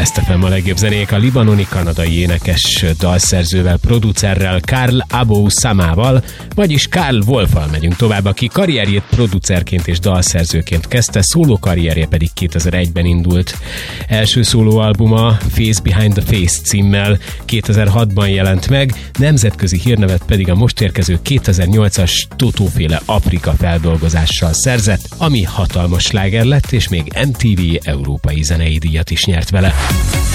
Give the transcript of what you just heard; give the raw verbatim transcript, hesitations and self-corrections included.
Best ef em a legjobb zenék a libanoni-kanadai énekes dalszerzővel, producerrel, Karl Abou Samával, vagyis Karl Wolffal megyünk tovább, aki karrierjét producerként és dalszerzőként kezdte, szóló karrierje pedig kétezer-egyben indult. Első szólóalbuma Face Behind the Face címmel kétezer-hatban jelent meg, nemzetközi hírnevet pedig a most érkező kétezer-nyolcas Totó-féle Afrika feldolgozással szerzett, ami hatalmas sláger lett, és még em té vé Európai Zenei Díjat is nyert vele.